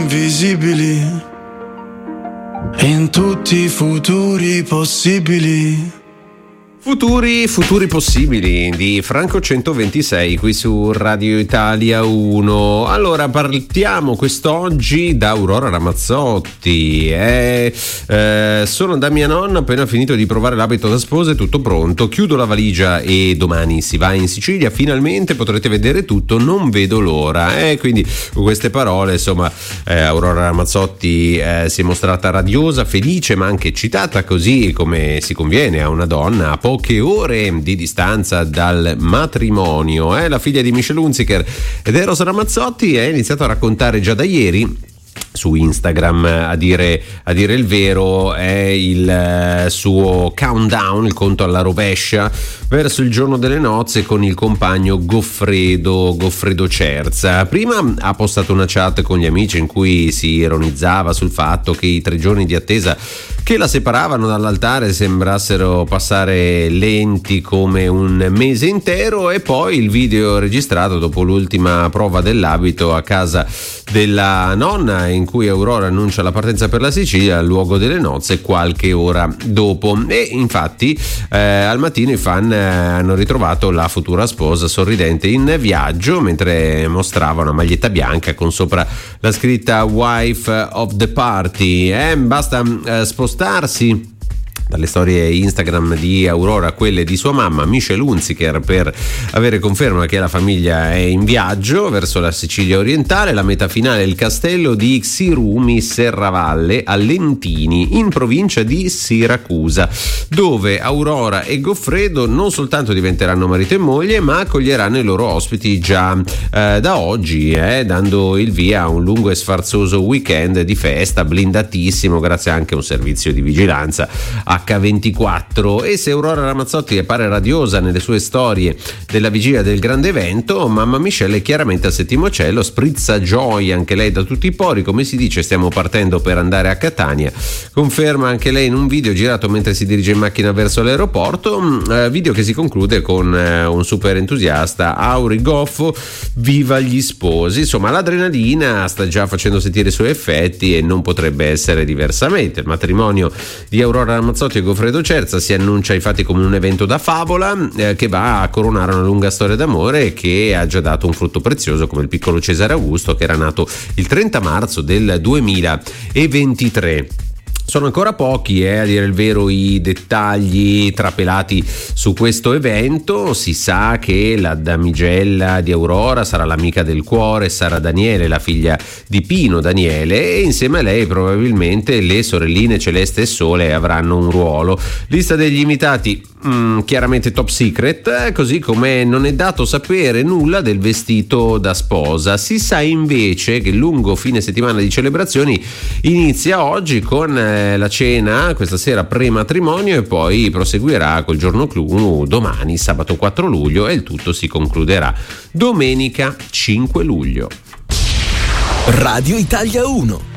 invisibili in tutti i futuri possibili. Futuri possibili di Franco 126 qui su Radio Italia 1. Allora partiamo quest'oggi da Aurora Ramazzotti. Sono da mia nonna, appena finito di provare l'abito da sposa, è tutto pronto, chiudo la valigia e domani si va in Sicilia, finalmente potrete vedere tutto, non vedo l'ora. Quindi con queste parole insomma Aurora Ramazzotti si è mostrata radiosa, felice ma anche eccitata, così come si conviene a una donna a poche ore di distanza dal matrimonio. La figlia di Michelle Hunziker ed Eros Ramazzotti ha iniziato a raccontare già da ieri su Instagram, a dire il vero, è il suo countdown, il conto alla rovescia verso il giorno delle nozze con il compagno Goffredo Cerza. Prima ha postato una chat con gli amici in cui si ironizzava sul fatto che i 3 giorni di attesa che la separavano dall'altare sembrassero passare lenti come un mese intero, e poi il video registrato dopo l'ultima prova dell'abito a casa della nonna, in cui Aurora annuncia la partenza per la Sicilia, luogo delle nozze, qualche ora dopo. E infatti al mattino i fan hanno ritrovato la futura sposa sorridente in viaggio mentre mostrava una maglietta bianca con sopra la scritta Wife of the Party. Basta spostarsi dalle storie Instagram di Aurora a quelle di sua mamma Michelle Hunziker per avere conferma che la famiglia è in viaggio verso la Sicilia orientale. La meta finale è il castello di Xirumi Serravalle a Lentini, in provincia di Siracusa, dove Aurora e Goffredo non soltanto diventeranno marito e moglie, ma accoglieranno i loro ospiti già da oggi, dando il via a un lungo e sfarzoso weekend di festa blindatissimo, grazie anche a un servizio di vigilanza H24. E se Aurora Ramazzotti appare radiosa nelle sue storie della vigilia del grande evento, mamma Michelle è chiaramente al settimo cielo, sprizza gioia anche lei da tutti i pori, come si dice stiamo partendo per andare a Catania, conferma anche lei in un video girato mentre si dirige in macchina verso l'aeroporto, video che si conclude con un super entusiasta Auri Goffo, viva gli sposi. Insomma, l'adrenalina sta già facendo sentire i suoi effetti e non potrebbe essere diversamente. Il matrimonio di Aurora Ramazzotti e Goffredo Cerza si annuncia infatti come un evento da favola che va a coronare una lunga storia d'amore che ha già dato un frutto prezioso, come il piccolo Cesare Augusto, che era nato il 30 marzo del 2023. Sono ancora pochi, a dire il vero, i dettagli trapelati su questo evento. Si sa che la damigella di Aurora sarà l'amica del cuore, Sara Daniele, la figlia di Pino Daniele, e insieme a lei probabilmente le sorelline Celeste e Sole avranno un ruolo. Lista degli invitati chiaramente top secret, così come non è dato sapere nulla del vestito da sposa. Si sa invece che il lungo fine settimana di celebrazioni inizia oggi con la cena questa sera pre-matrimonio e poi proseguirà col giorno clou domani, sabato 4 luglio, e il tutto si concluderà domenica 5 luglio. Radio Italia 1.